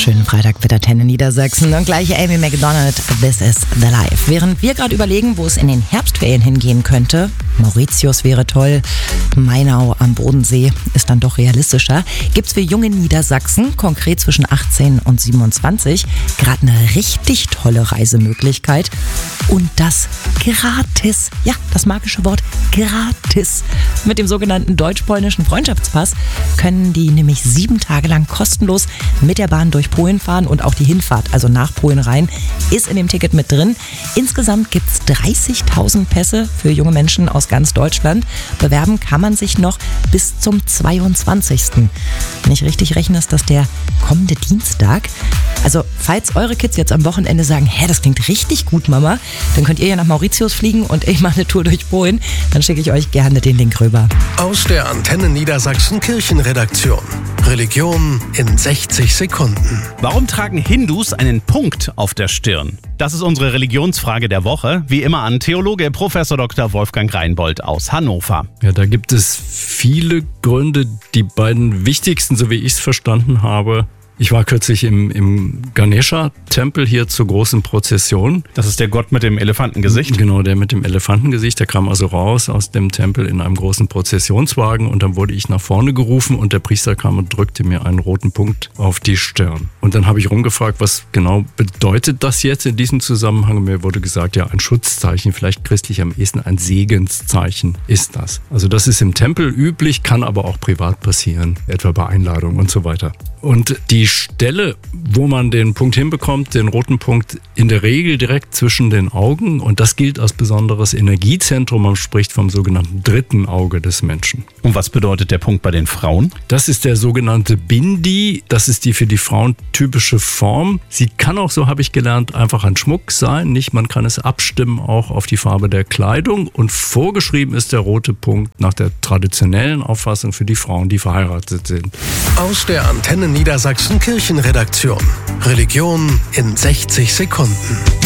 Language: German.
Schönen Freitag mit der Antenne Niedersachsen und gleich Amy Macdonald, This is the Life. Während wir gerade überlegen, wo es in den Herbstferien hingehen könnte, Mauritius wäre toll, Mainau am Bodensee ist dann doch realistischer, gibt es für junge Niedersachsen, konkret zwischen 18 und 27, gerade eine richtig tolle Reisemöglichkeit und das gratis. Ja, das magische Wort gratis. Mit dem sogenannten deutsch-polnischen Freundschaftspass können die nämlich 7 Tage lang kostenlos mit der Bahn durch Polen fahren und auch die Hinfahrt, also nach Polen rein, ist in dem Ticket mit drin. Insgesamt gibt es 30.000 Pässe für junge Menschen aus ganz Deutschland. Bewerben kann man sich noch bis zum 22. Wenn ich richtig rechne, ist das der kommende Dienstag. Also falls eure Kids jetzt am Wochenende sagen, das klingt richtig gut, Mama, dann könnt ihr ja nach Mauritius fliegen und ich mache eine Tour durch Polen. Dann schicke ich euch gerne den Link rüber. Aus der Antenne Niedersachsen Kirchenredaktion. Religion in 60 Sekunden. Warum tragen Hindus einen Punkt auf der Stirn? Das ist unsere Religionsfrage der Woche. Wie immer an Theologe Prof. Dr. Wolfgang Reinbold aus Hannover. Ja, da gibt es viele Gründe. Die beiden wichtigsten, so wie ich es verstanden habe. Ich war kürzlich im Ganesha-Tempel hier zur großen Prozession. Das ist der Gott mit dem Elefantengesicht? Genau, der mit dem Elefantengesicht. Der kam also raus aus dem Tempel in einem großen Prozessionswagen und dann wurde ich nach vorne gerufen und der Priester kam und drückte mir einen roten Punkt auf die Stirn. Und dann habe ich rumgefragt, was genau bedeutet das jetzt in diesem Zusammenhang? Und mir wurde gesagt, ja, ein Schutzzeichen, vielleicht christlich am ehesten ein Segenszeichen ist das. Also das ist im Tempel üblich, kann aber auch privat passieren, etwa bei Einladung und so weiter. Und die Stelle, wo man den Punkt hinbekommt, den roten Punkt, in der Regel direkt zwischen den Augen. Und das gilt als besonderes Energiezentrum. Man spricht vom sogenannten dritten Auge des Menschen. Und was bedeutet der Punkt bei den Frauen? Das ist der sogenannte Bindi. Das ist die für die Frauen typische Form. Sie kann auch, so habe ich gelernt, einfach ein Schmuck sein. Nicht, man kann es abstimmen auch auf die Farbe der Kleidung. Und vorgeschrieben ist der rote Punkt nach der traditionellen Auffassung für die Frauen, die verheiratet sind. Aus der Antenne Niedersachsen Kirchenredaktion. Religion in 60 Sekunden.